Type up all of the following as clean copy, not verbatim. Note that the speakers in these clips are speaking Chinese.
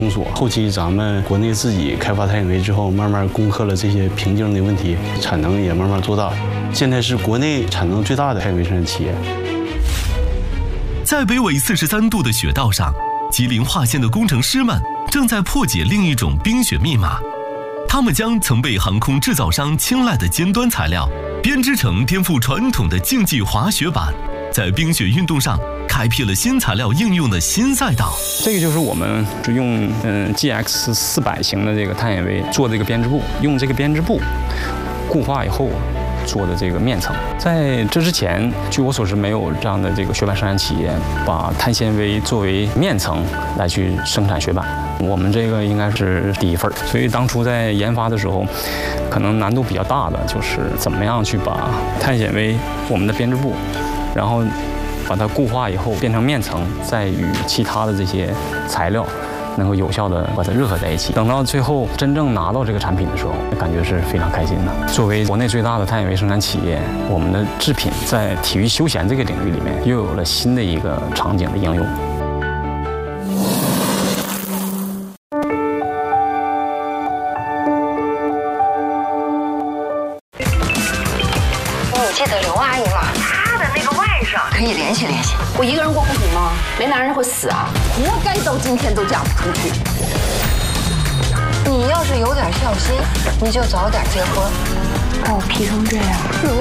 所。后期咱们国内自己开发碳纤维之后，慢慢攻克了这些瓶颈的问题，产能也慢慢做大。现在是国内产能最大的碳纤维生产企业。 在北纬43度的雪道上，吉林划线的工程师们正在破解另一种冰雪密码。他们将曾被航空制造商青睐的尖端材料编织成颠覆传统的竞技滑雪板，在冰雪运动上开辟了新材料应用的新赛道。 这个就是我们用GX400型的这个碳纤维做这个编织布，用这个编织布固化以后做的这个面层。在这之前，据我所知，没有这样的这个雪板生产企业把碳纤维作为面层来去生产雪板。我们这个应该是第一份，所以当初在研发的时候，可能难度比较大的就是怎么样去把碳纤维我们的编织布，然后把它固化以后变成面层，再与其他的这些材料能够有效的把它热合在一起。等到最后真正拿到这个产品的时候，感觉是非常开心的。作为国内最大的碳纤维生产企业，我们的制品在体育休闲这个领域里面又有了新的一个场景的应用。 你记得刘阿姨吗？她的那个外甥可以联系联系。 我一个人过不行吗？没男人会死啊！活该到今天都嫁不出去。 你要是有点孝心，你就早点结婚。 把我劈成这样，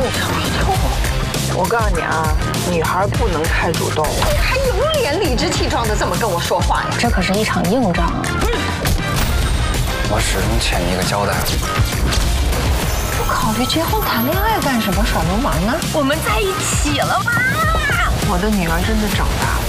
我告诉你啊，女孩不能太主动。 你还有脸理直气壮的这么跟我说话呀？ 这可是一场硬仗啊！ 我始终欠你一个交代。 不考虑结婚谈恋爱干什么？耍流氓呢？ 我们在一起了吗？ 我的女儿真的长大了。